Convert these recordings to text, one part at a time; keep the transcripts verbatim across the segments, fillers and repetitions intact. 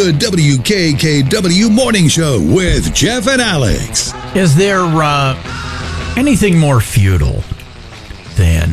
The W K K W Morning Show with Jeff and Alex. Is there uh, anything more futile than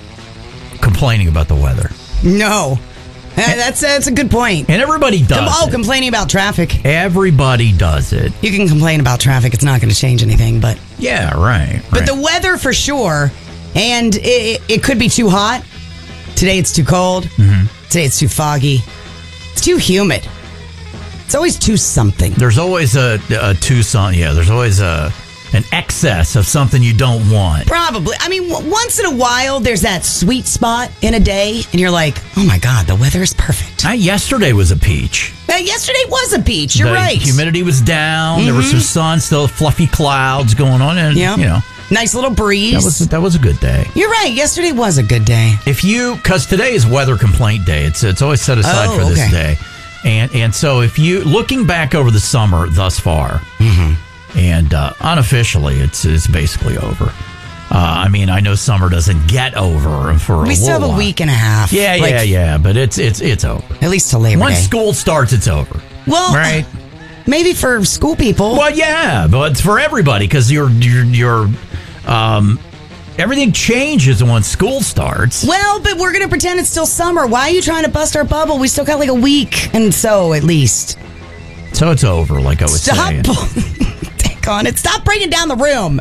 complaining about the weather? No. Uh, that's, that's a good point. And everybody does Com- oh, it. complaining about traffic. Everybody does it. You can complain about traffic. It's not going to change anything, but... Yeah, right. right. But the weather for sure, and it, it could be too hot. Today it's too cold. Mm-hmm. Today it's too foggy. It's too humid. It's always too something. There's always a, a Tucson. Yeah, there's always a an excess of something you don't want. Probably. I mean, w- once in a while, there's that sweet spot in a day, and you're like, oh my God, the weather is perfect. Uh, yesterday was a peach. Uh, yesterday was a peach. You're the right. Humidity was down. Mm-hmm. There was some sun, still fluffy clouds going on, and Yeah. you know, nice little breeze. that was that was a good day. You're right. Yesterday was a good day. If you, because today is weather complaint day, it's it's always set aside Oh, for this okay. day, and and so if you looking back over the summer thus far, Mm-hmm. and uh, unofficially, it's it's basically over. Uh, I mean, I know summer doesn't get over for a We little still have a while. week and a half. Yeah, Like, yeah, yeah, but it's it's it's over. At least till Labor Once Day. school starts, it's over. Well, right? maybe for school people. Well, yeah, but it's for everybody because you're you're you're um, everything changes once school starts. Well, but we're going to pretend it's still summer. Why are you trying to bust our bubble? We still got like a week. And so, at least. So it's over, like I was Stop. saying. Take on it. Stop bringing down the room.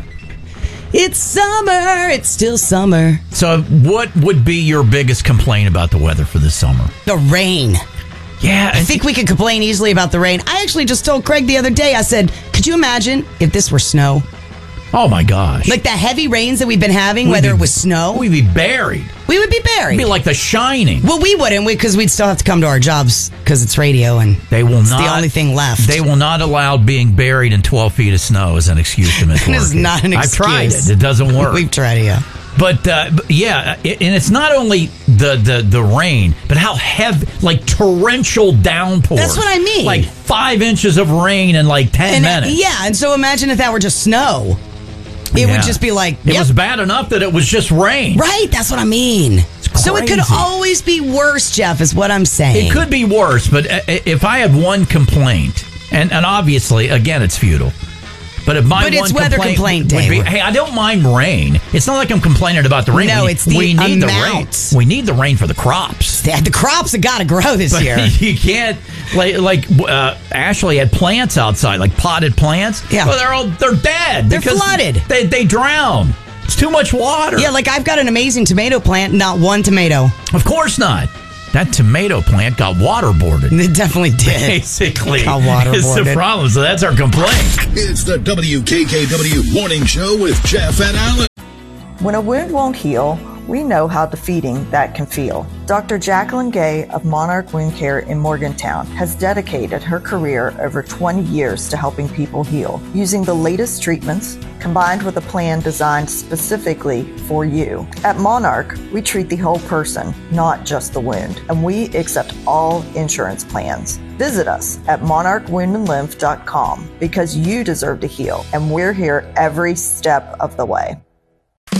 It's summer. It's still summer. So, what would be your biggest complaint about the weather for this summer? The rain. Yeah, I think we could complain easily about the rain. I actually just told Craig the other day, I said, could you imagine if this were snow? Oh my gosh! Like the heavy rains that we've been having, We'd whether be- it was snow, we'd be buried. we would be buried. It'd be like The Shining. Well, we wouldn't, because we'd still have to come to our jobs because it's radio and They will it's not. the only thing left. They will not allow being buried in twelve feet of snow as an excuse to miss It work. is not an I've tried excuse. it. It doesn't work. We've tried it, yeah. But, uh, but yeah, it, and it's not only the, the, the rain, but how heavy, like torrential downpours. That's what I mean. Like five inches of rain in like ten And, minutes. yeah, and so imagine if that were just snow. It Yeah. would just be like, It yep. was bad enough that it was just rain. Right, that's what I mean. So it could crazy. always be worse, Jeff, is what I'm saying. It could be worse, but uh, if I had one complaint, and, and obviously, again, it's futile. But if my But one it's weather complaint would day. be, hey, I don't mind rain. It's not like I'm complaining about the rain. No, we, it's the we need amount. the rain. We need the rain for the crops. The, the crops have got to grow this But year. you can't like like uh, Ashley had plants outside, like potted plants. Yeah. well, they're all they're dead. They're because flooded. They they drown. It's too much water. Yeah, like I've got an amazing tomato plant, not one tomato. Of course not. That tomato plant got waterboarded. It definitely did. Basically, Got it's the waterboarded. problem. So that's our complaint. It's the W K K W Morning Show with Jeff and Alex. When a wound won't heal, we know how defeating that can feel. Doctor Jacqueline Gay of Monarch Wound Care in Morgantown has dedicated her career over twenty years to helping people heal, using the latest treatments combined with a plan designed specifically for you. At Monarch, we treat the whole person, not just the wound, and we accept all insurance plans. Visit us at monarch wound and lymph dot com because you deserve to heal, and we're here every step of the way.